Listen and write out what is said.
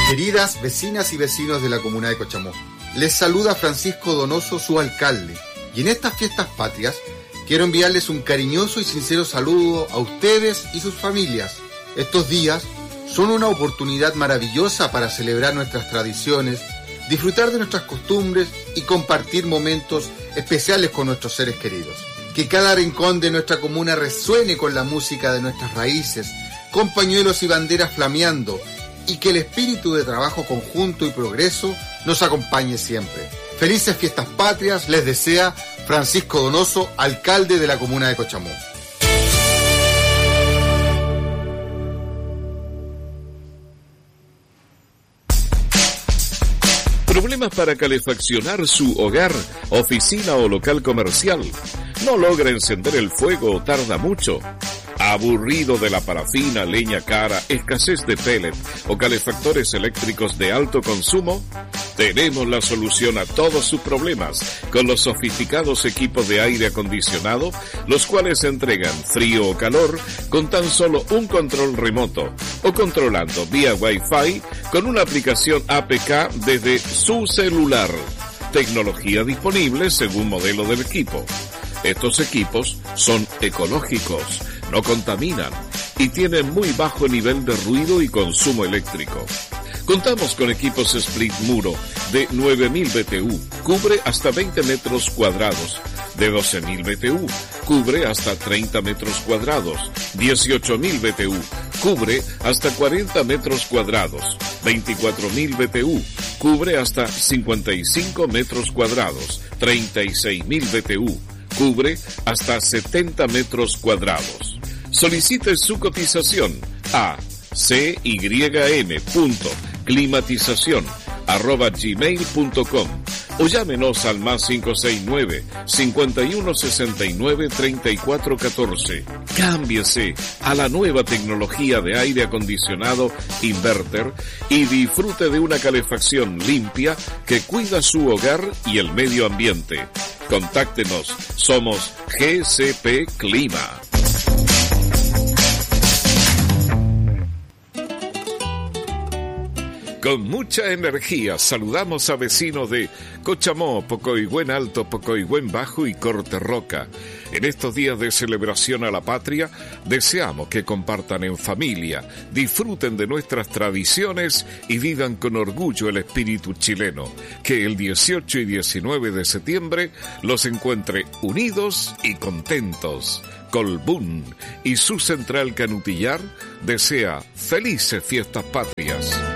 Queridas vecinas y vecinos de la comuna de Cochamó, les saluda Francisco Donoso, su alcalde, y en estas fiestas patrias quiero enviarles un cariñoso y sincero saludo a ustedes y sus familias. Estos días son una oportunidad maravillosa para celebrar nuestras tradiciones, disfrutar de nuestras costumbres y compartir momentos especiales con nuestros seres queridos. Que cada rincón de nuestra comuna resuene con la música de nuestras raíces, con pañuelos y banderas flameando, y que el espíritu de trabajo conjunto y progreso nos acompañe siempre. Felices fiestas patrias les desea Francisco Donoso, alcalde de la comuna de Cochamó. ¿Problemas para calefaccionar su hogar, oficina o local comercial? ¿No logra encender el fuego o tarda mucho? ¿Aburrido de la parafina, leña cara, escasez de pellet o calefactores eléctricos de alto consumo? Tenemos la solución a todos sus problemas con los sofisticados equipos de aire acondicionado, los cuales entregan frío o calor con tan solo un control remoto o controlando vía Wi-Fi con una aplicación APK desde su celular. Tecnología disponible según modelo del equipo. Estos equipos son ecológicos, no contaminan y tienen muy bajo nivel de ruido y consumo eléctrico. Contamos con equipos split muro de 9.000 BTU, cubre hasta 20 metros cuadrados, de 12.000 BTU, cubre hasta 30 metros cuadrados, 18.000 BTU, cubre hasta 40 metros cuadrados, 24.000 BTU, cubre hasta 55 metros cuadrados, 36.000 BTU, cubre hasta 70 metros cuadrados. Solicite su cotización a cym.climatizacion@gmail.com o llámenos al +569 5169 3414. Cámbiese a la nueva tecnología de aire acondicionado inverter y disfrute de una calefacción limpia que cuida su hogar y el medio ambiente. Contáctenos, somos GCP Clima. Con mucha energía saludamos a vecinos de Cochamó, Pocoigüen Alto, Pocoigüen Bajo y Corte Roca. En estos días de celebración a la patria, deseamos que compartan en familia, disfruten de nuestras tradiciones y vivan con orgullo el espíritu chileno. Que el 18 y 19 de septiembre los encuentre unidos y contentos. Colbún y su central Canutillar desea felices fiestas patrias.